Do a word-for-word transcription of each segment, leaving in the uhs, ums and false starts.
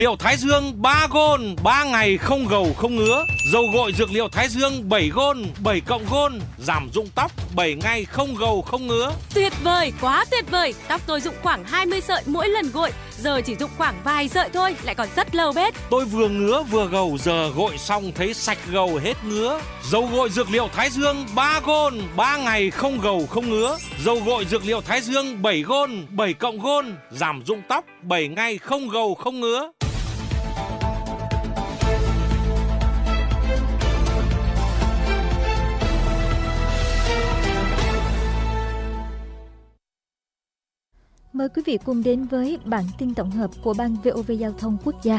Liệu Thái Dương ba gôn, ba ngày không gầu không ngứa. Dầu gội dược liệu Thái Dương bảy gôn, bảy cộng gôn, giảm rụng tóc bảy ngày không gầu không ngứa. Tuyệt vời, quá tuyệt vời. Tóc tôi rụng khoảng hai mươi sợi mỗi lần gội, giờ chỉ rụng khoảng vài sợi thôi, lại còn rất lâu bết. Tôi vừa ngứa vừa gầu, giờ gội xong thấy sạch gầu hết ngứa. Dầu gội dược liệu Thái Dương ba gôn, ba ngày không gầu không ngứa. Dầu gội dược liệu Thái Dương bảy gôn, bảy cộng gôn, giảm rụng tóc bảy ngày không gầu không ngứa. Mời quý vị cùng đến với bản tin tổng hợp của Ban vê o vê Giao thông Quốc gia.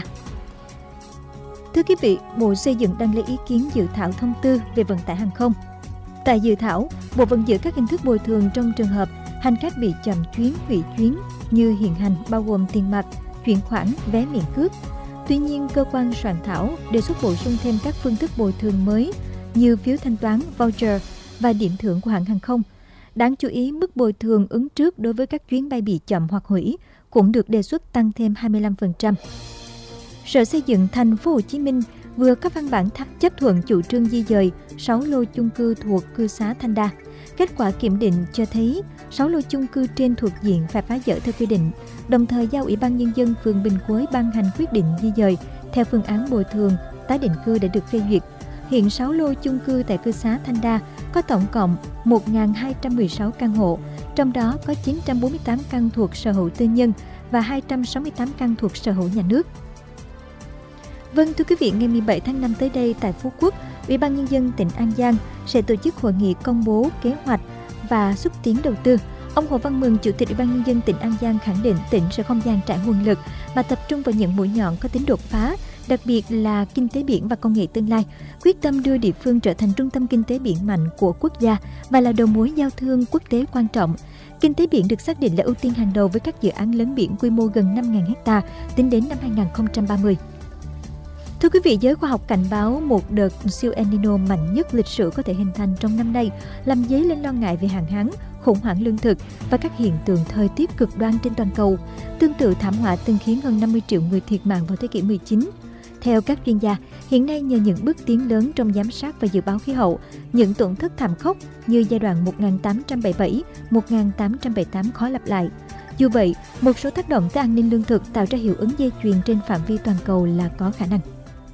Thưa quý vị, Bộ Xây dựng đang lấy ý kiến dự thảo thông tư về vận tải hàng không. Tại dự thảo, Bộ vẫn giữ các hình thức bồi thường trong trường hợp hành khách bị chậm chuyến, hủy chuyến như hiện hành, bao gồm tiền mặt, chuyển khoản, vé miễn cước. Tuy nhiên, cơ quan soạn thảo đề xuất bổ sung thêm các phương thức bồi thường mới như phiếu thanh toán, voucher và điểm thưởng của hãng hàng không. Đáng chú ý, mức bồi thường ứng trước đối với các chuyến bay bị chậm hoặc hủy cũng được đề xuất tăng thêm hai mươi lăm phần trăm. Sở Xây dựng Thành phố Hồ Chí Minh vừa có văn bản chấp thuận chủ trương di dời sáu lô chung cư thuộc cư xá Thanh Đa. Kết quả kiểm định cho thấy sáu lô chung cư trên thuộc diện phải phá dỡ theo quy định, đồng thời giao Ủy ban Nhân dân phường Bình Quế ban hành quyết định di dời theo phương án bồi thường tái định cư đã được phê duyệt. Hiện sáu lô chung cư tại cư xá Thanh Đa có tổng cộng một nghìn hai trăm mười sáu căn hộ, trong đó có chín trăm bốn mươi tám căn thuộc sở hữu tư nhân và hai trăm sáu mươi tám căn thuộc sở hữu nhà nước. Vâng, thưa quý vị, ngày mười bảy tháng năm tới đây tại Phú Quốc, Ủy ban Nhân dân tỉnh An Giang sẽ tổ chức hội nghị công bố kế hoạch và xúc tiến đầu tư. Ông Hồ Văn Mừng, Chủ tịch Ủy ban Nhân dân tỉnh An Giang khẳng định tỉnh sẽ không dàn trải nguồn lực mà tập trung vào những mũi nhọn có tính đột phá, đặc biệt là kinh tế biển và công nghệ tương lai, quyết tâm đưa địa phương trở thành trung tâm kinh tế biển mạnh của quốc gia và là đầu mối giao thương quốc tế quan trọng. Kinh tế biển được xác định là ưu tiên hàng đầu với các dự án lớn biển quy mô gần năm nghìn héc ta tính đến năm hai nghìn không trăm ba mươi. Thưa quý vị, giới khoa học cảnh báo một đợt siêu El Nino mạnh nhất lịch sử có thể hình thành trong năm nay, làm dấy lên lo ngại về hạn hán, khủng hoảng lương thực và các hiện tượng thời tiết cực đoan trên toàn cầu. Tương tự, thảm họa từng khiến hơn năm mươi triệu người thiệt mạng vào thế kỷ mười chín. Theo các chuyên gia, hiện nay nhờ những bước tiến lớn trong giám sát và dự báo khí hậu, những tổn thất thảm khốc như giai đoạn một nghìn tám trăm bảy mươi bảy đến một nghìn tám trăm bảy mươi tám khó lặp lại. Dù vậy, một số tác động tới an ninh lương thực tạo ra hiệu ứng dây chuyền trên phạm vi toàn cầu là có khả năng.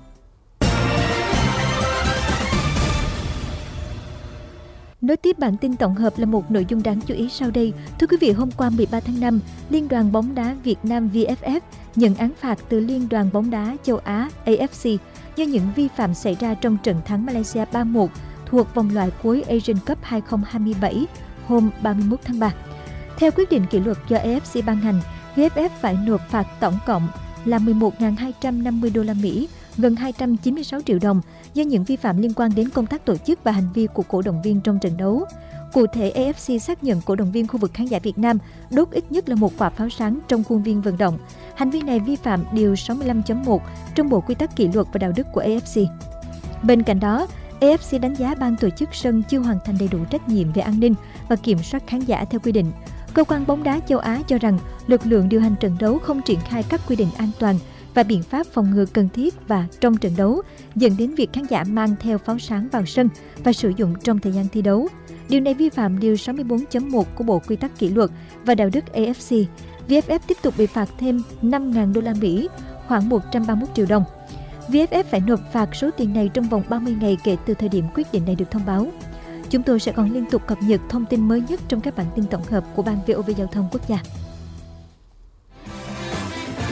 Nối tiếp bản tin tổng hợp là một nội dung đáng chú ý sau đây. Thưa quý vị, hôm qua mười ba tháng năm, Liên đoàn bóng đá Việt Nam vê ép ép nhận án phạt từ Liên đoàn bóng đá châu Á a ép xê do những vi phạm xảy ra trong trận thắng Malaysia ba một thuộc vòng loại cuối Asian Cup hai không hai bảy hôm ba mươi mốt tháng ba. Theo quyết định kỷ luật do a ép xê ban hành, vê ép ép phải nộp phạt tổng cộng là mười một nghìn hai trăm năm mươi đô la Mỹ, gần hai trăm chín mươi sáu triệu đồng do những vi phạm liên quan đến công tác tổ chức và hành vi của cổ động viên trong trận đấu. Cụ thể, a ép xê xác nhận cổ động viên khu vực khán giả Việt Nam đốt ít nhất là một quả pháo sáng trong khuôn viên vận động. Hành vi này vi phạm điều sáu mươi lăm chấm một trong Bộ Quy tắc Kỷ luật và Đạo đức của a ép xê. Bên cạnh đó, a ép xê đánh giá ban tổ chức sân chưa hoàn thành đầy đủ trách nhiệm về an ninh và kiểm soát khán giả theo quy định. Cơ quan bóng đá châu Á cho rằng lực lượng điều hành trận đấu không triển khai các quy định an toàn và biện pháp phòng ngừa cần thiết và trong trận đấu, dẫn đến việc khán giả mang theo pháo sáng vào sân và sử dụng trong thời gian thi đấu. Điều này vi phạm điều sáu mươi bốn chấm một của Bộ Quy tắc Kỷ luật và Đạo đức a ép xê. vê ép ép tiếp tục bị phạt thêm năm nghìn đô la Mỹ, khoảng một trăm ba mươi mốt triệu đồng. vê ép ép phải nộp phạt số tiền này trong vòng ba mươi ngày kể từ thời điểm quyết định này được thông báo. Chúng tôi sẽ còn liên tục cập nhật thông tin mới nhất trong các bản tin tổng hợp của Ban vê o vê Giao thông Quốc gia.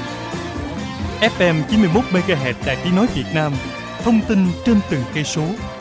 ép em chín mươi mốt mê ga héc Đài Tiếng nói Việt Nam, thông tin trên từng cây số.